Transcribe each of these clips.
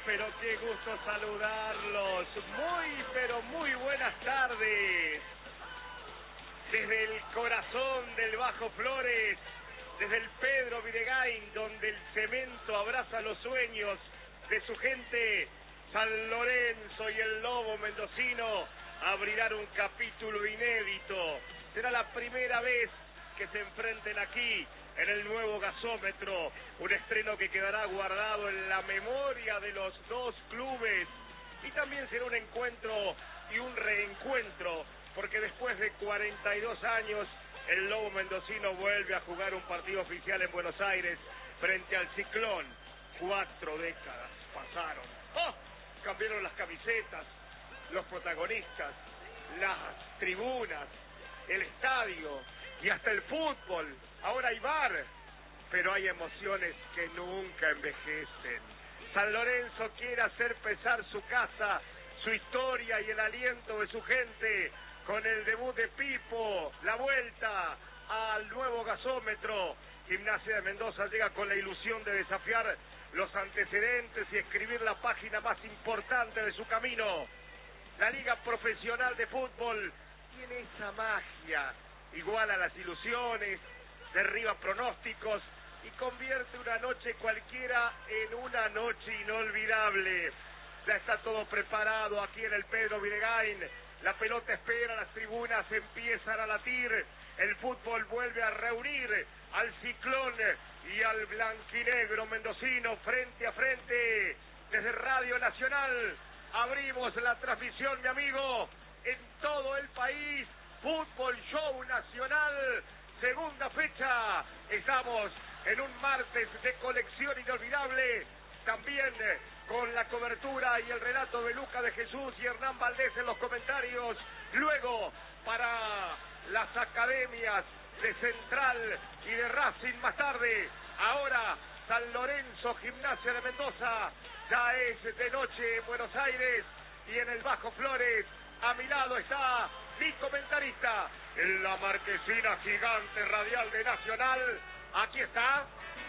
pero qué gusto saludarlos. Muy, pero muy buenas tardes. Desde el corazón del Bajo Flores, desde el Pedro Videgain, donde el cemento abraza los sueños de su gente, San Lorenzo y el Lobo mendocino abrirán un capítulo inédito. Será la primera vez que se enfrenten aquí en el nuevo gasómetro, un estreno que quedará guardado en la memoria de los dos clubes, y también será un encuentro y un reencuentro, porque después de 42 años el Lobo mendocino vuelve a jugar un partido oficial en Buenos Aires frente al Ciclón. 4 décadas pasaron. ¡Oh! Cambiaron las camisetas, los protagonistas, las tribunas, el estadio y hasta el fútbol. Ahora hay bar, pero hay emociones que nunca envejecen. San Lorenzo quiere hacer pesar su casa, su historia y el aliento de su gente con el debut de Pipo, la vuelta al nuevo gasómetro. Gimnasia de Mendoza llega con la ilusión de desafiar los antecedentes y escribir la página más importante de su camino. La Liga Profesional de Fútbol tiene esa magia, iguala las ilusiones, derriba pronósticos y convierte una noche cualquiera en una noche inolvidable. Ya está todo preparado aquí en el Pedro Videgain. La pelota espera, las tribunas empiezan a latir. El fútbol vuelve a reunir al Ciclón y al blanquinegro mendocino frente a frente. Desde Radio Nacional abrimos la transmisión, mi amigo, en todo el país. Fútbol Show Nacional, segunda fecha. Estamos en un martes de colección inolvidable, también con la cobertura y el relato de Luca de Jesús y Hernán Valdés en los comentarios. Luego, para las academias de Central y de Racing más tarde. Ahora, San Lorenzo, Gimnasia de Mendoza. Ya es de noche en Buenos Aires y en el Bajo Flores. A mi lado está mi comentarista en la marquesina gigante radial de Nacional. Aquí está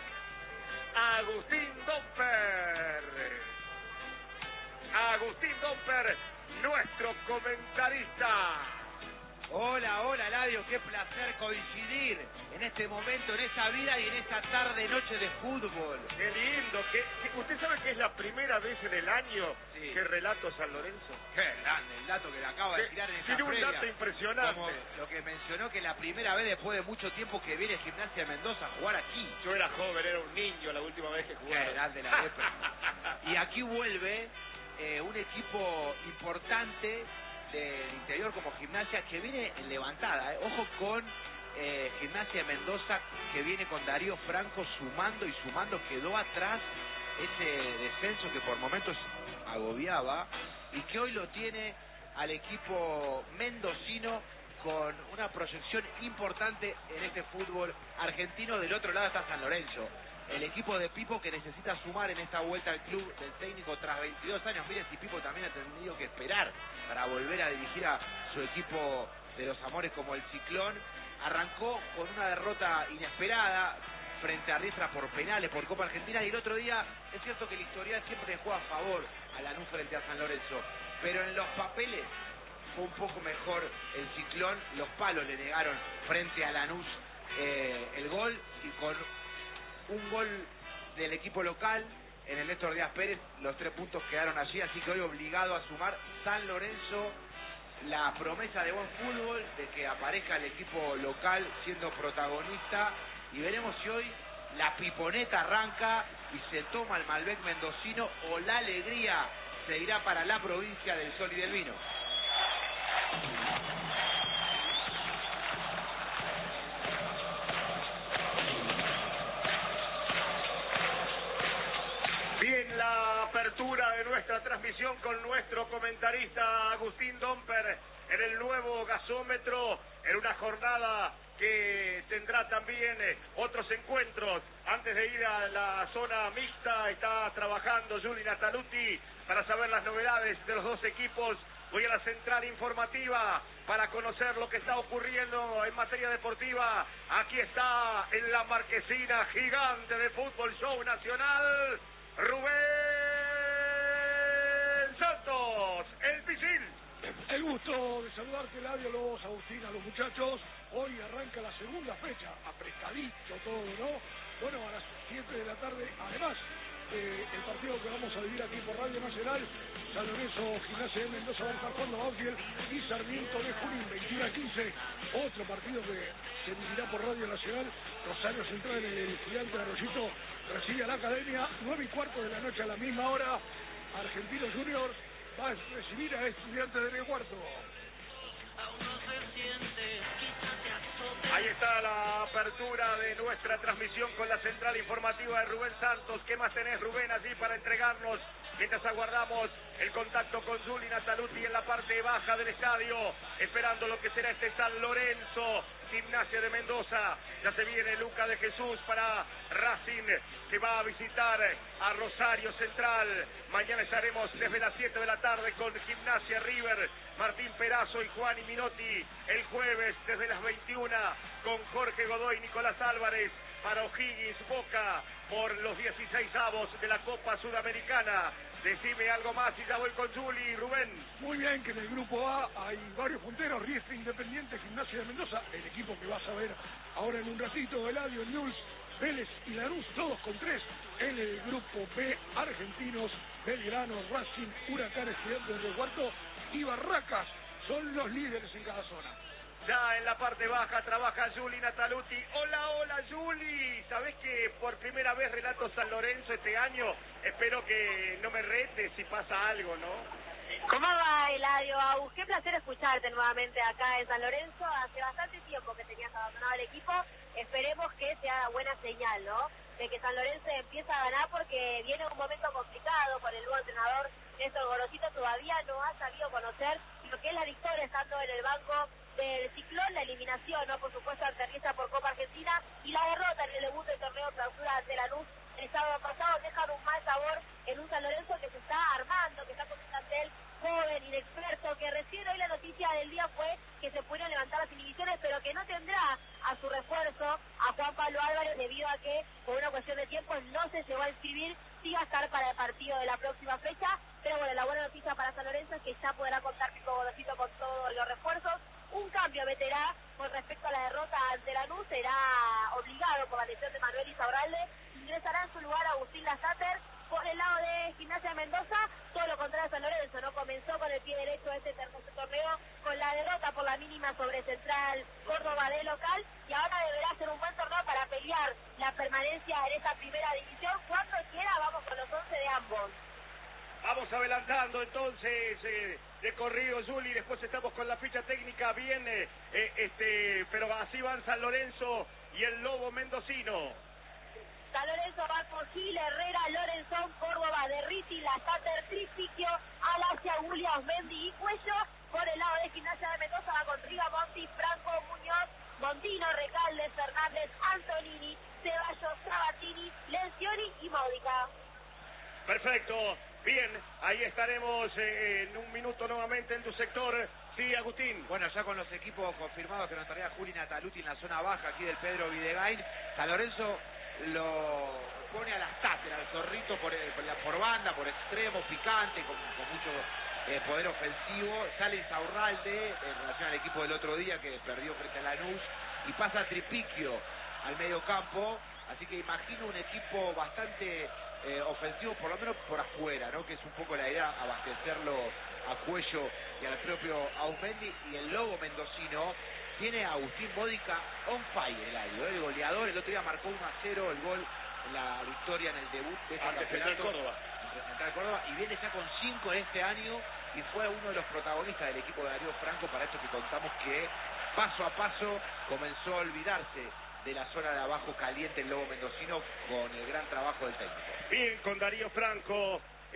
Agustín Domper. Agustín Domper, nuestro comentarista. Hola, hola Ladio, qué placer coincidir en este momento, en esta vida y en esta tarde noche de fútbol. Qué lindo, ¿usted sabe que es la primera vez en el año que relato San Lorenzo? Qué grande el dato que le acaba de tirar en esta Tiene un previa. dato impresionante. Como lo que mencionó, que la primera vez después de mucho tiempo que viene Gimnasia de Mendoza a jugar aquí. Yo era joven, era un niño la última vez que jugué. Qué grande la época. Y aquí vuelve un equipo importante del interior como Gimnasia, que viene levantada. Ojo con Gimnasia de Mendoza, que viene con Darío Franco sumando y sumando. Quedó atrás ese descenso que por momentos agobiaba y que hoy lo tiene al equipo mendocino con una proyección importante en este fútbol argentino. Del otro lado está San Lorenzo, el equipo de Pipo, que necesita sumar en esta vuelta al club del técnico tras 22 años. Miren si Pipo también ha tenido que esperar para volver a dirigir a su equipo de los amores como el Ciclón. Arrancó con una derrota inesperada frente a Riestra por penales por Copa Argentina, y el otro día es cierto que el historial siempre juega a favor a Lanús frente a San Lorenzo, pero en los papeles fue un poco mejor el Ciclón. Los palos le negaron frente a Lanús el gol, y con un gol del equipo local en el Néstor Díaz Pérez, los 3 puntos quedaron allí, así que hoy obligado a sumar San Lorenzo. La promesa de buen fútbol, de que aparezca el equipo local siendo protagonista, y veremos si hoy la piponeta arranca y se toma el Malbec mendocino, o la alegría se irá para la provincia del Sol y del Vino. Bien, la apertura de nuestra transmisión con nuestro comentarista Agustín Domper en el nuevo gasómetro, en una jornada que tendrá también otros encuentros. Antes de ir a la zona mixta, está trabajando Judy Nataluti para saber las novedades de los dos equipos. Voy a la central informativa para conocer lo que está ocurriendo en materia deportiva. Aquí está en la marquesina gigante de Fútbol Show Nacional, Rubén El gusto de saludarte, Eladio, los Agustín, a los muchachos. Hoy arranca la segunda fecha, apretadito todo, ¿no? Bueno, a las 7 de la tarde, además, el partido que vamos a vivir aquí por Radio Nacional, San Lorenzo, Gimnasia de Mendoza va a estar jugando Banfield y Sarmiento de Junín, 21-15. Otro partido que se vivirá por Radio Nacional. Rosario Central, el Gigante de Arroyito recibe a la Academia, 9:15 de la noche a la misma hora. Argentinos Juniors va a recibir a Estudiantes de Río Cuarto. Ahí está la apertura de nuestra transmisión con la central informativa de Rubén Santos. ¿Qué más tenés, Rubén, allí para entregarnos? Mientras aguardamos el contacto con Juli Nataluti en la parte baja del estadio, esperando lo que será este San Lorenzo, Gimnasia de Mendoza. Ya se viene Luca de Jesús para Racing, que va a visitar a Rosario Central. Mañana estaremos desde las 7 de la tarde con Gimnasia River, Martín Perazo y Juan y Minotti. El jueves desde las 21 con Jorge Godoy y Nicolás Álvarez para O'Higgins Boca por los 16avos de la Copa Sudamericana. Decime algo más y ya voy con Juli, Rubén. Muy bien, que en el grupo A hay varios punteros: Riestra, Independiente, Gimnasia de Mendoza, el equipo que vas a ver ahora en un ratito, Eladio, Newell's, Vélez y Lanús, todos con 3. En el grupo B, Argentinos, Belgrano, Racing, Huracán, Estudiantes de Río Cuarto y Barracas son los líderes en cada zona. Ya en la parte baja trabaja Juli Nataluti. Hola, hola Juli. ¿Sabés que por primera vez relato San Lorenzo este año? Espero que no me retes si pasa algo, ¿no? ¿Cómo va, Eladio? Agus, qué placer escucharte nuevamente acá en San Lorenzo. Hace bastante tiempo que tenías abandonado el equipo. Esperemos que sea buena señal, ¿no? De que San Lorenzo empieza a ganar, porque viene un momento complicado con el nuevo entrenador. Néstor Gorosito todavía no ha sabido conocer lo que es la victoria estando en el banco del Ciclón, la eliminación, ¿no? Por supuesto, ante Riestra por Copa Argentina, y la derrota en el debut del torneo clausura ante Lanús el sábado pasado dejan un mal sabor en un San Lorenzo que se está armando, que está con un plantel joven, inexperto, que recién hoy la noticia del día fue que se pudieron levantar las inhibiciones, pero que no tendrá a su refuerzo a Juan Pablo Álvarez, debido a que por una cuestión de tiempo no se llegó a inscribir. Sí va a estar para el partido de la próxima fecha, pero bueno, la buena noticia para San Lorenzo es que ya podrá contar Pico Godocito con todos los refuerzos. Un cambio meterá con respecto a la derrota ante Lanús, será obligado por la lesión de Manuel Isaurralde. Ingresará en su lugar Agustín Lasater. Por el lado de Gimnasia de Mendoza, todo lo contrario a San Lorenzo, ¿no? Comenzó con el pie derecho este tercer torneo con la derrota por la mínima sobre Central Córdoba de local, y ahora deberá ser un buen torneo para pelear la permanencia en esta primera división. Cuando quiera vamos con los 11 de ambos. Vamos adelantando entonces de corrido, Juli, después estamos con la ficha técnica bien, pero así van San Lorenzo y el Lobo mendocino. San Lorenzo va con Gil, Herrera, Lorenzón, Córdoba, Derriti, Lasater, Tripiquio, Alacia, Williams, Mendy y Cuello. Por el lado de Gimnasia de Mendoza va con Riga, Monti, Franco, Muñoz, Montino, Recalde, Fernández, Antonini, Ceballos, Sabatini, Lencioni y Módica. Perfecto, bien, ahí estaremos en un minuto nuevamente en tu sector. Sí, Agustín. Bueno, ya con los equipos confirmados que nos traía Juli Nataluti en la zona baja aquí del Pedro Videgain, San Lorenzo lo pone a las táteras, al Zorrito por banda, por extremo, picante, con mucho poder ofensivo. Sale Isaurralde en relación al equipo del otro día que perdió frente a Lanús, y pasa Tripiquio al medio campo. Así que imagino un equipo bastante ofensivo, por lo menos por afuera, ¿no? Que es un poco la idea, abastecerlo a Cuello y al propio Ausmendi. Y el Lobo mendocino tiene a Agustín Módica on fire, el goleador. El otro día marcó 1-0 el gol en la victoria en el debut de este campeonato ante Córdoba, y viene ya con 5 en este año, y fue uno de los protagonistas del equipo de Darío Franco. Para esto que contamos que paso a paso comenzó a olvidarse de la zona de abajo caliente el Lobo mendocino, con el gran trabajo del técnico. Bien, con Darío Franco,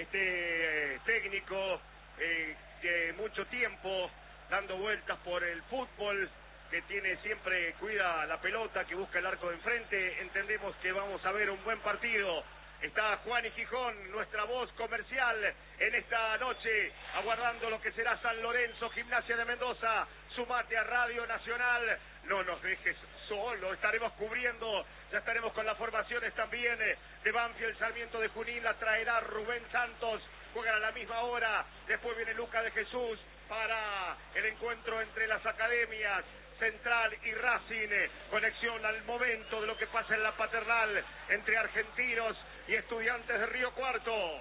técnico de mucho tiempo dando vueltas por el fútbol, que tiene siempre, cuida la pelota, que busca el arco de enfrente. Entendemos que vamos a ver un buen partido. Está Juan y Gijón, nuestra voz comercial en esta noche, aguardando lo que será San Lorenzo, Gimnasia de Mendoza. Sumate a Radio Nacional, no nos dejes solo, estaremos cubriendo, ya estaremos con las formaciones también de Banfield, Sarmiento de Junín, la traerá Rubén Santos, juegan a la misma hora, después viene Luca de Jesús, para el encuentro entre las academias Central y Racing, conexión al momento de lo que pasa en la Paternal entre Argentinos y Estudiantes de Río Cuarto.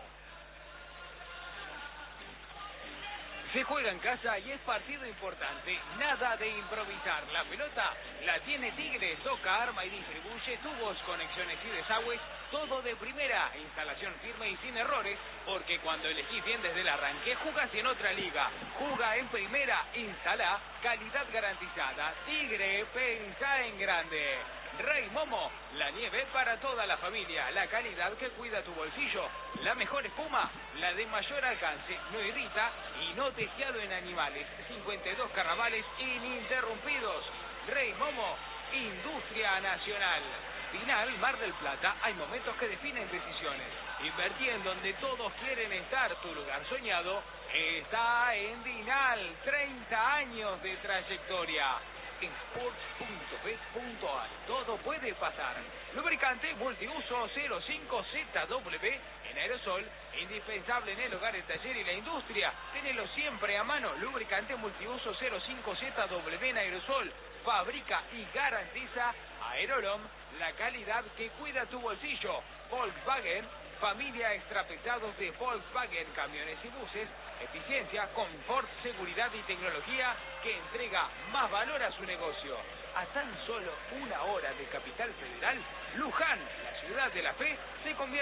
Se juega en casa y es partido importante, nada de improvisar. La pelota la tiene Tigres, toca, arma y distribuye, tubos, conexiones y desagües, todo de primera, instalación firme y sin errores, porque cuando elegís bien desde el arranque, jugás en otra liga, juga en primera, instala, calidad garantizada. Tigre, pensá en grande. Rey Momo, la nieve para toda la familia, la calidad que cuida tu bolsillo, la mejor espuma, la de mayor alcance, no irrita y no testeado en animales, 52 carnavales ininterrumpidos. Rey Momo, industria nacional. Dinal, Mar del Plata, hay momentos que definen decisiones. Invertí en donde todos quieren estar, tu lugar soñado está en Dinal, 30 años de trayectoria. Sports.bet.ar. Todo puede pasar. Lubricante multiuso 05ZW en aerosol, indispensable en el hogar, el taller y la industria. Tenelo siempre a mano. Lubricante multiuso 05ZW en aerosol. Fabrica y garantiza Aerolom, la calidad que cuida tu bolsillo. Volkswagen, familia extrapesados de Volkswagen, camiones y buses, eficiencia, confort, seguridad y tecnología que entrega más valor a su negocio. A tan solo 1 hora de Capital Federal, Luján, la ciudad de la fe, se convierte